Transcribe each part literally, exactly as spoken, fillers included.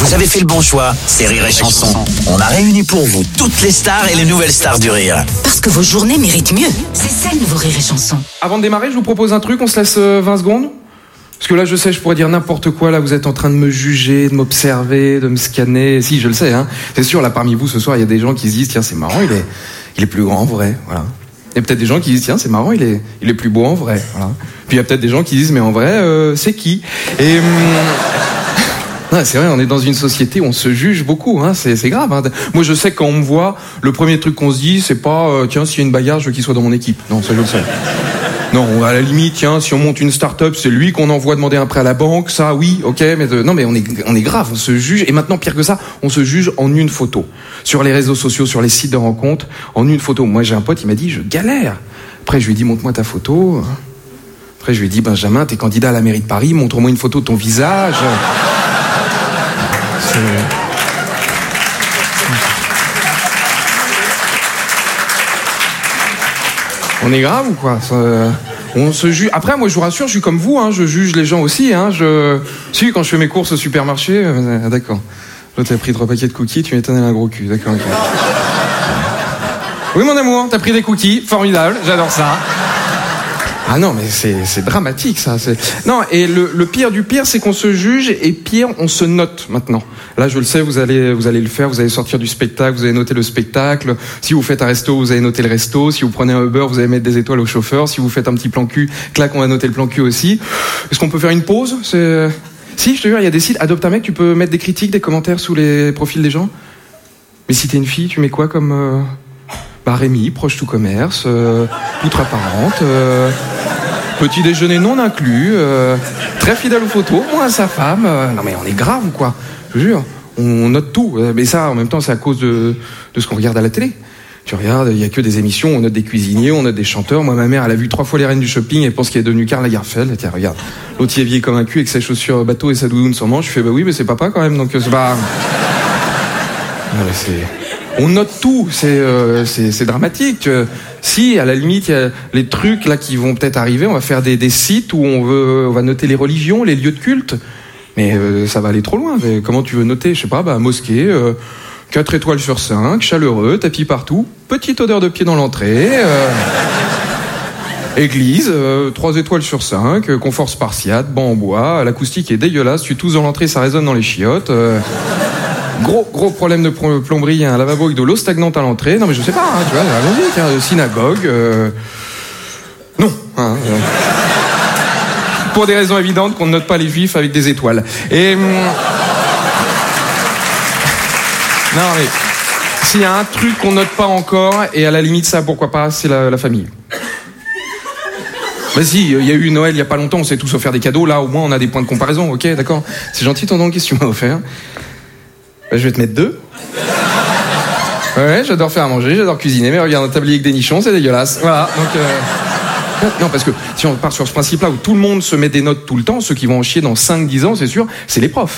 Vous avez fait le bon choix, c'est Rire et Chanson. On a réuni pour vous toutes les stars et les nouvelles stars du rire. Parce que vos journées méritent mieux. C'est ça le nouveau Rire et Chanson. Avant de démarrer, je vous propose un truc, on se laisse vingt secondes. Parce que là, je sais, je pourrais dire n'importe quoi. Là, vous êtes en train de me juger, de m'observer, de me scanner. Si, je le sais, hein. C'est sûr, là, parmi vous, ce soir, il y a des gens qui se disent, tiens, c'est marrant, il est, il est plus grand en vrai, voilà. Il y a peut-être des gens qui disent, tiens, c'est marrant, il est, il est plus beau en vrai, voilà. Puis il y a peut-être des gens qui disent, mais en vrai, euh, c'est qui? Et... Hum... Non, c'est vrai, on est dans une société où on se juge beaucoup, hein, c'est, c'est grave. Hein. Moi, je sais que quand on me voit, le premier truc qu'on se dit, c'est pas, euh, tiens, s'il y a une bagarre, je veux qu'il soit dans mon équipe. Non, ça, je le sais. Non, à la limite, tiens, si on monte une start-up, c'est lui qu'on envoie demander un prêt à la banque, ça, oui, ok, mais de... non, mais on est, on est grave, on se juge, et maintenant, pire que ça, on se juge en une photo. Sur les réseaux sociaux, sur les sites de rencontres, en une photo. Moi, j'ai un pote, il m'a dit, je galère. Après, je lui ai dit, montre-moi ta photo. Après, je lui ai dit, Benjamin, t'es candidat à la mairie de Paris, montre-moi une photo de ton visage. C'est... On est grave ou quoi? Ça, on se juge. Après, moi, je vous rassure, je suis comme vous, hein, je juge les gens aussi. Hein, je... Si, quand je fais mes courses au supermarché, euh, d'accord. Là, t'as pris trois paquets de cookies, tu m'étonnes, elle a un gros cul, d'accord. Okay. Oui, mon amour, t'as pris des cookies, formidable, j'adore ça. Ah non, mais c'est, c'est dramatique, ça. C'est... Non, et le, le pire du pire, c'est qu'on se juge, et pire, on se note maintenant. Là, je le sais, vous allez, vous allez le faire, vous allez sortir du spectacle, vous allez noter le spectacle. Si vous faites un resto, vous allez noter le resto. Si vous prenez un Uber, vous allez mettre des étoiles au chauffeur. Si vous faites un petit plan cul, clac, on va noter le plan cul aussi. Est-ce qu'on peut faire une pause? C'est... Si, je te jure, il y a des sites. Adopte un mec, tu peux mettre des critiques, des commentaires sous les profils des gens. Mais si t'es une fille, tu mets quoi comme... Euh... Bah, Rémi, proche tout commerce, euh, poutre apparente, euh, petit déjeuner non inclus, euh, très fidèle aux photos, moi à sa femme. Euh, non mais on est grave ou quoi? Je te jure, on note tout. Mais ça, en même temps, c'est à cause de, de ce qu'on regarde à la télé. Tu regardes, il y a que des émissions, on note des cuisiniers, on note des chanteurs. Moi, ma mère, elle a vu trois fois les reines du shopping, elle pense qu'elle est devenue Karl Lagerfeld. Tiens, regarde, l'autre il est vieille comme un cul avec ses chaussures bateau et sa doudoune sans manche. Je fais, bah oui, mais c'est papa quand même, donc c'est pas... Non, mais c'est... On note tout, c'est, euh, c'est, c'est dramatique. Si, à la limite, il y a les trucs là qui vont peut-être arriver, on va faire des, des sites où on veut, on va noter les religions, les lieux de culte. Mais euh, ça va aller trop loin. Mais comment tu veux noter? Je sais pas, bah mosquée, euh, quatre étoiles sur cinq, chaleureux, tapis partout, petite odeur de pied dans l'entrée. Euh, église, euh, trois étoiles sur cinq, euh, confort spartiate, banc en bois, l'acoustique est dégueulasse. Tu tousses dans l'entrée, ça résonne dans les chiottes. Euh, Gros, gros problème de plomberie, il y a un lavabo avec de l'eau stagnante à l'entrée. Non mais je sais pas, hein, tu vois, allons-y, tiens, synagogue, euh... non, hein, euh... pour des raisons évidentes qu'on ne note pas les juifs avec des étoiles. Et... Hum... Non mais, s'il y a un truc qu'on note pas encore, et à la limite ça, pourquoi pas, c'est la, la famille. Bah si, il y a eu Noël il y a pas longtemps, on s'est tous offert des cadeaux, là au moins on a des points de comparaison, ok, d'accord. C'est gentil ton don, qu'est-ce que tu m'as offert? Je vais te mettre deux. Ouais, j'adore faire à manger, j'adore cuisiner, mais regarde, un tablier avec des nichons, c'est dégueulasse. Voilà, donc... Euh... Non, parce que si on part sur ce principe-là où tout le monde se met des notes tout le temps, ceux qui vont en chier dans cinq dix ans, c'est sûr, c'est les profs.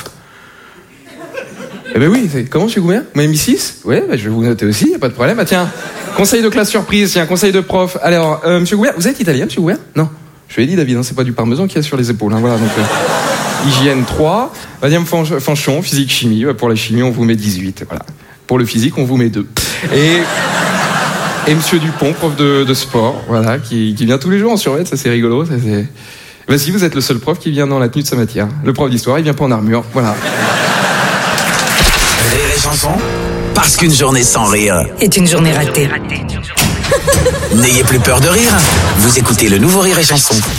Eh ben oui, c'est... comment, monsieur Goubert? Vous m'avez mis six? Ouais, ben je vais vous noter aussi, y a pas de problème. Ah tiens, conseil de classe surprise, tiens, conseil de prof. Alors, euh, monsieur Goubert, vous êtes italien, monsieur Goubert? Non. Je lui ai dit, David, hein, c'est pas du parmesan qu'il y a sur les épaules, hein, voilà, donc... Euh... Hygiène trois, Madame Fanchon, physique chimie. Pour la chimie, on vous met dix-huit. Voilà. Pour le physique, on vous met deux. Et, et Monsieur Dupont, prof de, de sport, voilà, qui, qui vient tous les jours en survêt, ça c'est rigolo. Ça, c'est... Ben si, vous êtes le seul prof qui vient dans la tenue de sa matière. Le prof d'histoire, il vient pas en armure, voilà. Rire et Chanson, parce qu'une journée sans rire est une journée ratée. N'ayez plus peur de rire, vous écoutez le nouveau Rire et Chanson.